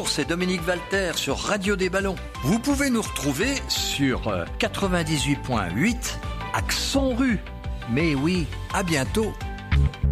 Bonjour, c'est Dominique Valter sur Radio des Ballons. Vous pouvez nous retrouver sur 98.8 Accent Rue. Mais oui, à bientôt.